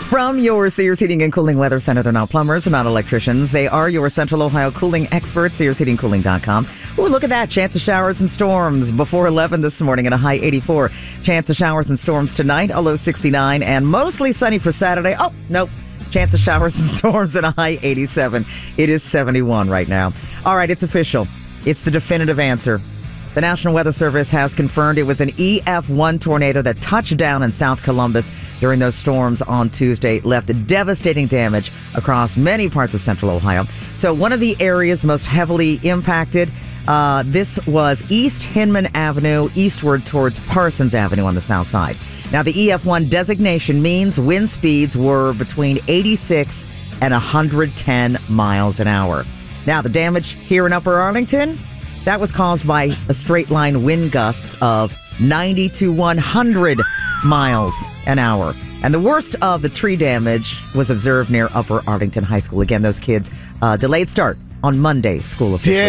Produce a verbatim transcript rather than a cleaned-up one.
From your Sears Heating and Cooling Weather Center, they're not plumbers, they're not electricians. They are your Central Ohio cooling experts, sears heating cooling dot com. Ooh, look at that. Chance of showers and storms before eleven this morning at a high eighty-four. Chance of showers and storms tonight, a low sixty-nine, and mostly sunny for Saturday. Oh, nope. Chance of showers and storms at a high eighty-seven. It is seventy-one right now. All right, it's official. It's the definitive answer. The National Weather Service has confirmed it was an E F one tornado that touched down in South Columbus during those storms on Tuesday, left devastating damage across many parts of Central Ohio. So one of the areas most heavily impacted, uh, this was East Hinman Avenue, eastward towards Parsons Avenue on the south side. Now, the E F one designation means wind speeds were between eighty-six and one hundred ten miles an hour. Now, the damage here in Upper Arlington, that was caused by a straight line wind gusts of ninety to one hundred miles an hour. And the worst of the tree damage was observed near Upper Arlington High School. Again, those kids, uh, delayed start on Monday, school officially.